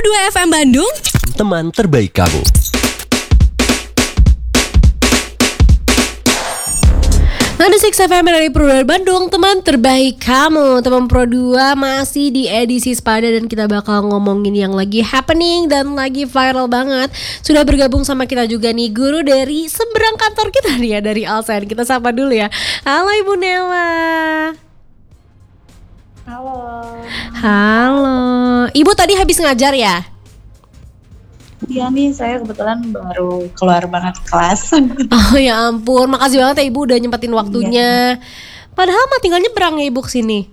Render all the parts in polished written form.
102 FM Bandung, teman terbaik kamu. Nada 6 FM dari Pro 2 Bandung, teman terbaik kamu. Teman Pro 2 masih di edisi Sepada dan kita bakal ngomongin yang lagi happening dan lagi viral banget. Sudah bergabung sama kita juga nih guru dari seberang kantor kita nih ya, dari Alsen. Kita sapa dulu ya. Halo Ibu Nela. Halo. Ibu tadi habis ngajar ya? Iya nih, saya kebetulan baru keluar banget kelas. Oh ya ampun, makasih banget ya Ibu udah nyempetin waktunya. Padahal mah tinggal nyebrang ya Ibu kesini.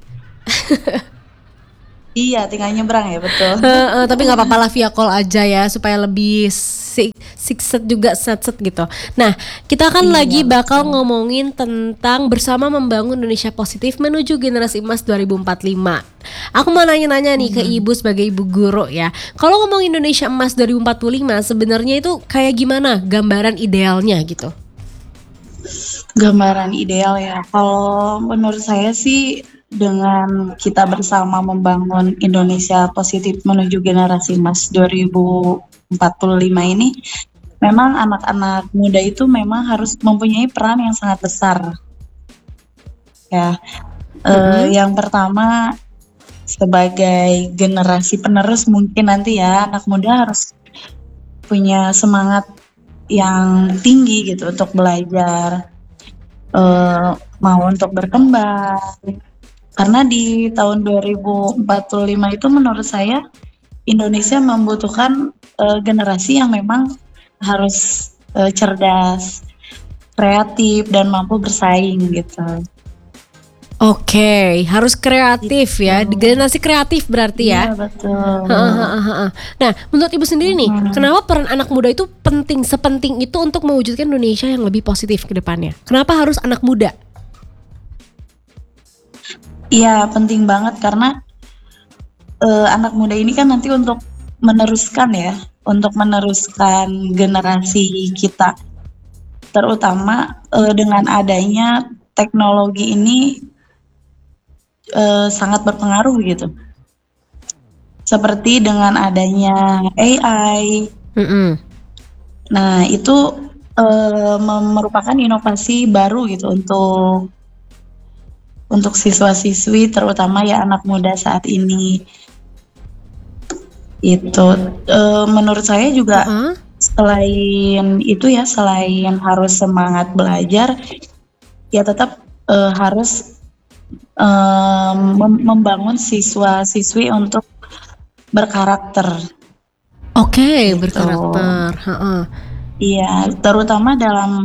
Iya, tinggal nyebrang ya, betul. Tapi nggak apa-apa lah, via call aja ya supaya lebih set juga set gitu. Nah, kita kan lagi bakal ngomongin tentang bersama membangun Indonesia positif menuju generasi emas 2045. Aku mau nanya-nanya nih ke Ibu sebagai Ibu guru ya. Kalau ngomong Indonesia emas 2045 sebenarnya itu kayak gimana gambaran idealnya gitu? Gambaran ideal ya. Kalau menurut saya sih dengan kita bersama membangun Indonesia positif menuju generasi emas 2045 ini, memang anak-anak muda itu memang harus mempunyai peran yang sangat besar. Ya, yang pertama sebagai generasi penerus mungkin nanti ya, anak muda harus punya semangat yang tinggi gitu untuk belajar, mau untuk berkembang. Karena di tahun 2045 itu menurut saya Indonesia membutuhkan generasi yang memang harus cerdas, kreatif dan mampu bersaing gitu. Oke, harus kreatif ya, generasi kreatif berarti ya. Iya betul. Nah, menurut Ibu sendiri nih, kenapa peran anak muda itu penting, sepenting itu untuk mewujudkan Indonesia yang lebih positif ke depannya? Kenapa harus anak muda? Iya, penting banget karena anak muda ini kan nanti untuk meneruskan ya, untuk meneruskan generasi kita. Terutama dengan adanya teknologi ini sangat berpengaruh gitu. Seperti dengan adanya AI. Nah, itu merupakan inovasi baru gitu untuk siswa-siswi terutama ya anak muda saat ini. Itu menurut saya juga selain itu ya, selain harus semangat belajar ya tetap harus membangun siswa-siswi untuk berkarakter. Oke, gitu. berkarakter. Iya, terutama dalam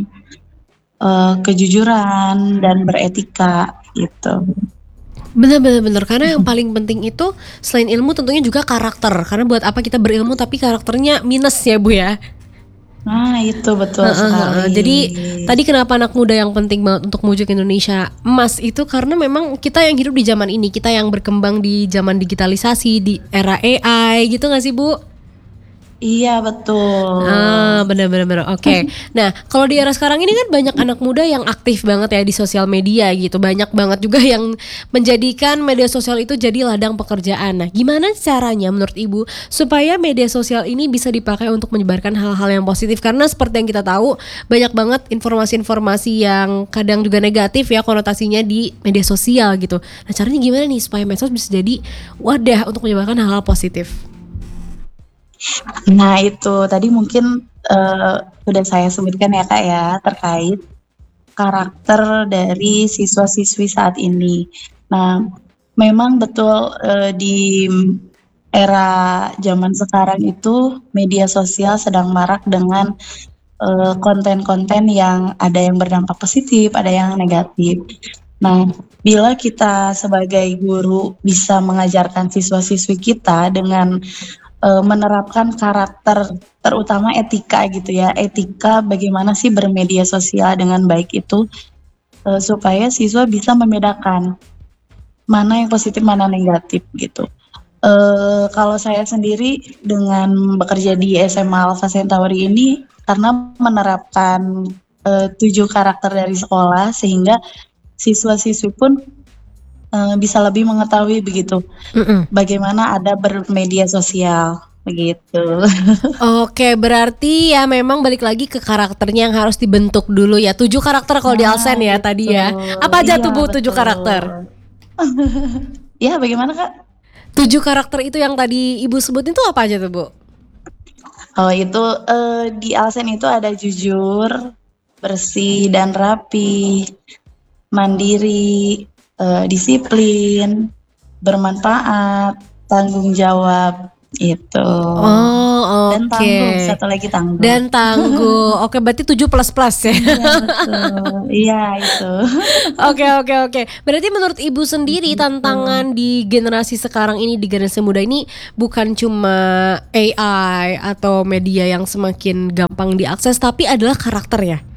kejujuran dan beretika gitu. Bener karena yang paling penting itu selain ilmu tentunya juga karakter. Karena buat apa kita berilmu tapi karakternya minus ya Bu ya. Nah itu betul sekali. Jadi tadi kenapa anak muda yang penting banget untuk mewujudkan Indonesia emas itu karena memang kita yang hidup di zaman ini, kita yang berkembang di zaman digitalisasi, di era AI gitu gak sih Bu? Iya betul. Bener. Oke. Nah, kalau di era sekarang ini kan banyak anak muda yang aktif banget ya di sosial media gitu. Banyak banget juga yang menjadikan media sosial itu jadi ladang pekerjaan. Nah, gimana caranya menurut Ibu supaya media sosial ini bisa dipakai untuk menyebarkan hal-hal yang positif? Karena seperti yang kita tahu, banyak banget informasi-informasi yang kadang juga negatif ya konotasinya di media sosial gitu. Nah, caranya gimana nih supaya medsos bisa jadi wadah untuk menyebarkan hal-hal positif? Nah itu tadi mungkin sudah saya sebutkan ya Kak ya, terkait karakter dari siswa-siswi saat ini. Nah memang betul di era zaman sekarang itu media sosial sedang marak dengan konten-konten yang ada yang berdampak positif, ada yang negatif. Nah bila kita sebagai guru bisa mengajarkan siswa-siswi kita dengan menerapkan karakter terutama etika gitu ya, etika bagaimana sih bermedia sosial dengan baik itu supaya siswa bisa membedakan mana yang positif mana negatif gitu. Kalau saya sendiri dengan bekerja di SMA Alpha Centauri ini karena menerapkan 7 karakter dari sekolah sehingga siswa-siswi pun bisa lebih mengetahui begitu bagaimana ada bermedia sosial. begitu. Oke, berarti ya memang balik lagi ke karakternya yang harus dibentuk dulu ya. 7 karakter kalau di Alsen ya tadi ya. Betul. Apa aja Iya, tuh Bu 7 betul. karakter? Ya, bagaimana Kak? 7 karakter itu yang tadi Ibu sebutin tuh apa aja tuh Bu? Oh itu di Alsen itu ada jujur, bersih dan rapi, mandiri, disiplin, bermanfaat, tanggung jawab itu. Oh, Dan oke. tangguh, satu lagi tangguh. Dan tangguh. Oke, berarti 7 plus plus ya. Iya betul, iya itu. Oke. Berarti menurut Ibu sendiri tantangan di generasi sekarang ini, di generasi muda ini bukan cuma AI atau media yang semakin gampang diakses, tapi adalah karakter ya.